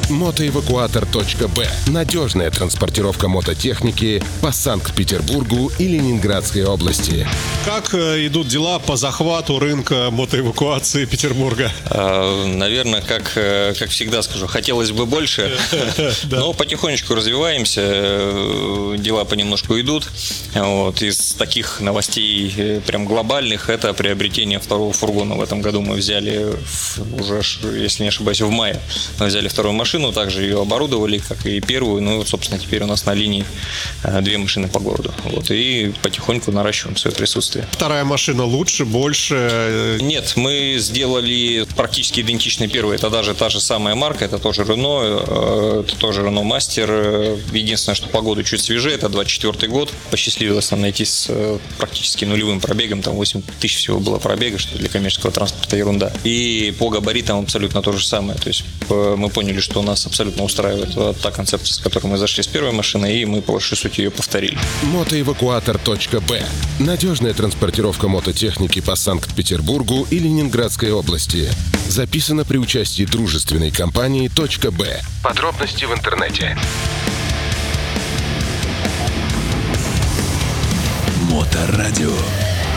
Мотоэвакуатор.б. Надежная транспортировка мототехники по Санкт-Петербургу и Ленинградской области. Как идут дела по захвату рынка мотоэвакуации Петербурга? Наверное, как всегда скажу, хотелось бы больше, но потихонечку развиваемся, дела понемножку идут. Из таких новостей прям глобальных — это приобретение второго фургона. В этом году мы взяли уже, если не ошибаюсь, в мае мы взяли вторую машину, также ее оборудовали, как и первую. Собственно, теперь у нас на линии 2 машины по городу. И потихоньку наращиваем свое присутствие. Вторая машина лучше, больше? Нет, мы сделали практически идентичный первый. Это даже та же самая марка, это тоже Renault, это тоже Renault Master. Единственное, что по году чуть свежее, это 24 год. Посчастливилось нам найти с практически нулевым пробегом, там 8 тысяч всего было пробега, что для коммерческого транспорта ерунда. И по габаритам абсолютно то же самое. То есть мы поняли, что нас абсолютно устраивает та концепция, с которой мы зашли с первой машины, и мы по большей сути ее повторили. Мотоэвакуатор.б. Надежная транспортировка мототехники по Санкт-Петербургу и Ленинградской области. Записано при участии дружественной компании .б. Подробности в интернете. Моторадио.